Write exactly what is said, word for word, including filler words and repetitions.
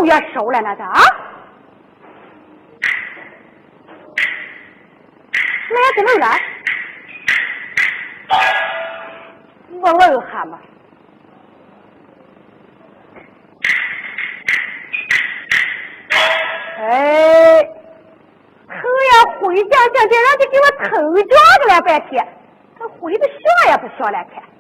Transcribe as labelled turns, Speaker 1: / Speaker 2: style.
Speaker 1: 六月收了那个啊？那也怎么了？我问下嘛。哎，他呀回家想想让他给我偷抓个了半天，他回的像也不像来看。